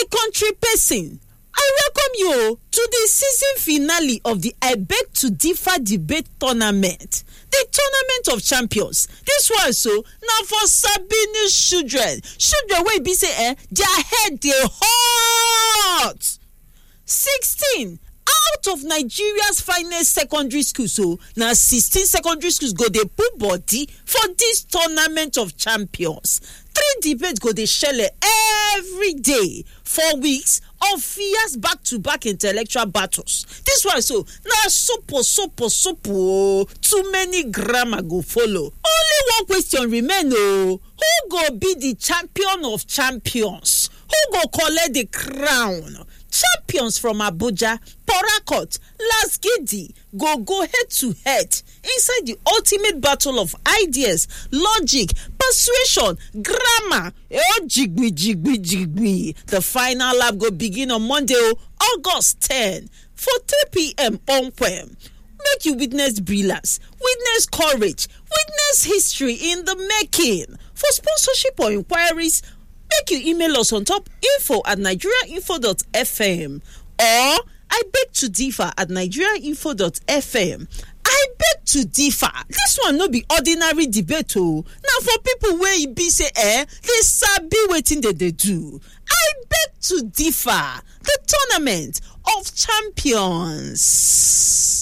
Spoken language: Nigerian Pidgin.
country person, I welcome you to the season finale of the I Beg to Differ debate tournament. The Tournament of Champions. This one so now for Sabini's children. Children wey be say their head dey hot. 16 out of Nigeria's finest secondary schools, so now 16 secondary schools go dey put body for this Tournament of Champions. 3 debates go dey shele every day, 4 weeks of fierce back-to-back intellectual battles. This one so now super. Too many grammar go follow. Only one question remain who go be the champion of champions? Who go collect the crown? Champions from Abuja, Port Harcourt, Lasgidi go head to head inside the ultimate battle of ideas, logic, persuasion, grammar. Jigbi. The final lap go begin on Monday, August 10 for 3 p.m. on Quem. Make you witness brilliance, witness courage, witness history in the making. For sponsorship or inquiries, make you email us on top info@nigeriainfo.fm or I beg to differ at nigeriainfo.fm. I beg to differ. This one no be ordinary debate o. Now for people where e be say they sabi wetin they do. I beg to differ. The Tournament of Champions.